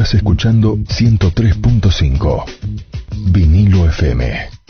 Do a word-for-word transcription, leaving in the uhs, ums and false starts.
Estás escuchando ciento tres punto cinco Vinilo F M.